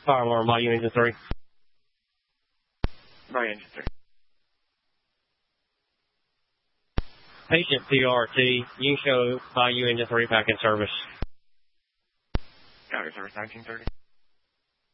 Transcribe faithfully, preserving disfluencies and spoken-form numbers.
Fire alarm by U Engine three. By Engine three. Patient P R T, you can show by U Engine three back in service. Got your service nineteen thirty.